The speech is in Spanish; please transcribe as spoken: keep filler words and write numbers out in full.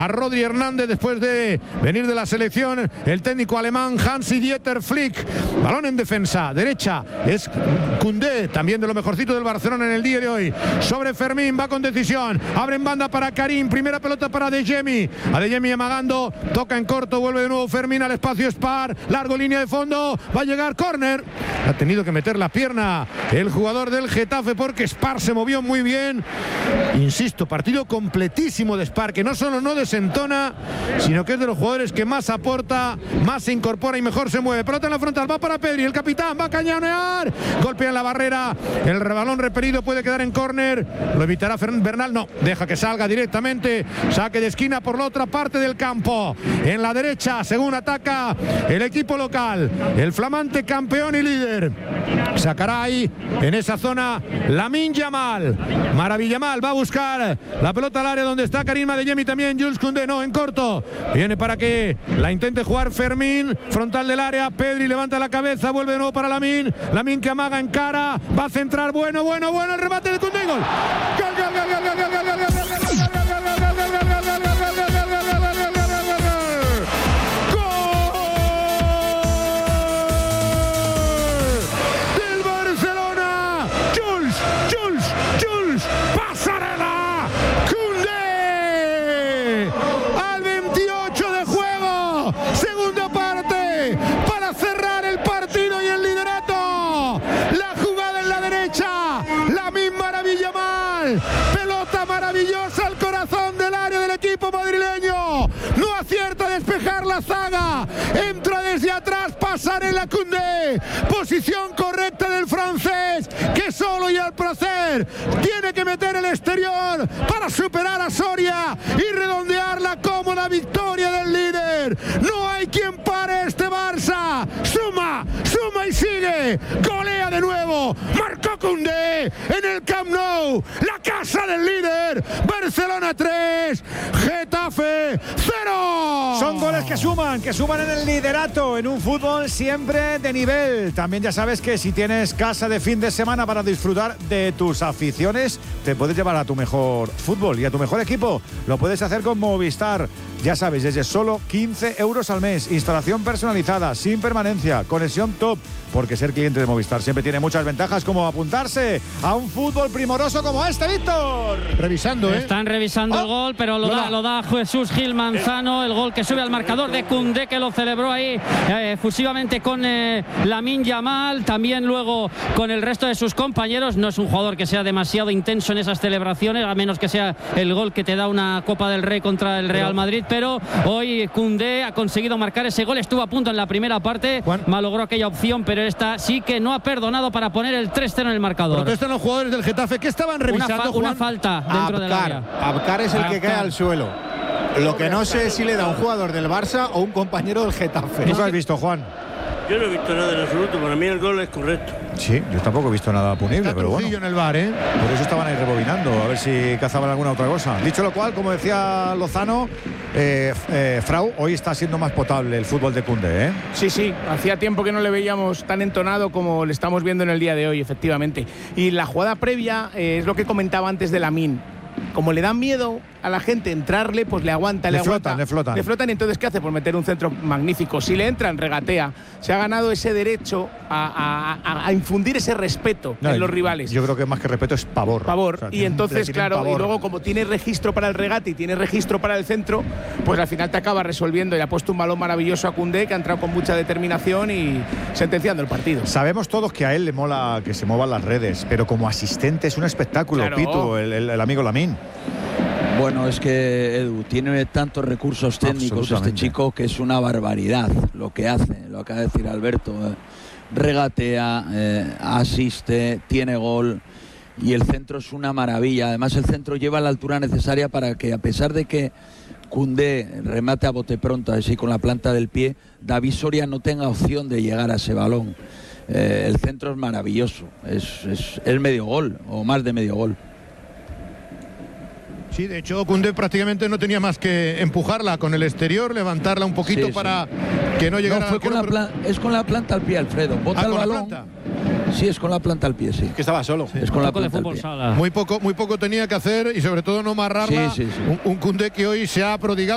a Rodri Hernández después de venir de la selección el técnico alemán Hansi-Dieter Flick. Balón en defensa, derecha es Koundé, también de lo mejorcito del Barcelona en el día de hoy. Sobre Fermín, va con decisión, abre en banda para Karim, primera pelota para Adeyemi, Adeyemi amagando, toca en corto, vuelve de nuevo Fermín al espacio Spar, largo línea de fondo, va a llegar córner. Ha tenido que meter la pierna el jugador del Getafe porque Spar se movió muy bien. Insisto, partido completísimo de Spar, que no solo no desentona, sino que es de los jugadores que más aporta, más se incorpora y mejor se mueve. Pelota en la frontal, va para Pedri, el capitán va a cañonear, golpea en la barrera, el balón repelido puede quedar en córner, lo evitará Bernal, no, deja que salga directamente, saque de esquina por la otra parte del campo, en la derecha, según ataca el equipo local, el flamante campeón y líder, sacará ahí, en esa zona, Lamine Yamal, Maravillamal, va a buscar la pelota al área donde está Karim Adeyemi, también Jules Koundé, no, en corto, viene para que la intente jugar Fermín, frontal del área, Pedri levanta la cabeza, vuelve de nuevo para Lamine, Lamine que amaga en cara, va a centrar, bueno, bueno, bueno, el remate de Koundé, gol, gol, gol, gol, gol, gol, gol, gol, gol, gol, gol, gol, gol, gol. Pelota maravillosa al corazón del área del equipo madrileño, no acierta a despejar la zaga, entra desde atrás Pasarela Koundé, posición correcta del francés que solo y al placer tiene que meter el exterior para superar a Soria y redondear la cómoda victoria del líder. No hay quien pare este Barça, suma, suma y sigue, golea de nuevo, marcó Koundé en el Camp Nou, la casa del líder, Barcelona tres, Getafe cero. Son goles que suman, que suman en el liderato, en un fútbol siempre de nivel. También ya sabes que si tienes casa de fin de semana para disfrutar de tus aficiones, te puedes llevar a tu mejor fútbol y a tu mejor equipo. Lo puedes hacer con Movistar. Ya sabes, desde solo quince euros al mes, instalación personalizada, sin permanencia, conexión top, porque ser cliente de Movistar siempre tiene muchas ventajas, como apuntarse a un fútbol primoroso como este, Víctor. Revisando, ¿eh? Están revisando oh, el gol, pero lo, lo da, da, lo da Jesús Gil Manzano, el gol que sube al marcador de Koundé, que lo celebró ahí eh, efusivamente con eh, Lamine Yamal, también luego con el resto de sus compañeros. No es un jugador que sea demasiado intenso en esas celebraciones, a menos que sea el gol que te da una Copa del Rey contra el Real Madrid, pero hoy Koundé ha conseguido marcar ese gol, estuvo a punto en la primera parte, Juan. malogró aquella opción, pero esta sí que no ha perdonado para poner el tres cero en el marcador. Protestan los jugadores del Getafe, ¿qué estaban revisando, una, fa Juan? una falta dentro Abkar. del área. Abkar es el Abkar. que cae al suelo. Lo que no sé es si le da un jugador del Barça o un compañero del Getafe. ¿Tú qué has visto, Juan? Yo no he visto nada en absoluto, para mí el gol es correcto. Sí, yo tampoco he visto nada punible, Está pero bueno. en el bar, ¿eh? Por eso estaban ahí rebobinando, a ver si cazaban alguna otra cosa. Dicho lo cual, como decía Lozano, eh, eh, Frau, hoy está siendo más potable el fútbol de Koundé, ¿eh? Sí, sí, hacía tiempo que no le veíamos tan entonado como le estamos viendo en el día de hoy, efectivamente. Y la jugada previa eh, es lo que comentaba antes de Lamine. Como le dan miedo a la gente entrarle, pues le aguanta, le, le aguanta. Flotan, le flotan. Le flotan y entonces ¿qué hace? Pues meter un centro magnífico. Si le entran, regatea. Se ha ganado ese derecho a, a, a infundir ese respeto no, en los rivales. Yo creo que más que respeto es pavor. Pavor. O sea, y entonces, claro, pavor. Y luego como tiene registro para el regate y tiene registro para el centro, pues al final te acaba resolviendo. Y ha puesto un balón maravilloso a Koundé, que ha entrado con mucha determinación y sentenciando el partido. Sabemos todos que a él le mola que se muevan las redes, pero como asistente es un espectáculo, claro. Pitu, el, el, el amigo Lamine. Bueno, es que Edu tiene tantos recursos técnicos este chico que es una barbaridad lo que hace, lo acaba de decir Alberto. Eh, regatea, eh, asiste, tiene gol y el centro es una maravilla. Además el centro lleva la altura necesaria para que, a pesar de que Koundé remate a bote pronto, así con la planta del pie, David Soria no tenga opción de llegar a ese balón. Eh, el centro es maravilloso, es, es, es medio gol o más de medio gol. Sí, de hecho Koundé prácticamente no tenía más que empujarla con el exterior, levantarla un poquito sí, para sí. que no llegara. No, fue con la pero... Es con la planta al pie, Alfredo. Bota ah, el ¿con balón. La planta? Sí, es con la planta al pie, sí. Que estaba solo. Sí. Es con la planta al pie. Muy poco, muy poco tenía que hacer y sobre todo no amarrarla. Sí, sí, sí. Un, un Koundé que hoy se ha prodigado.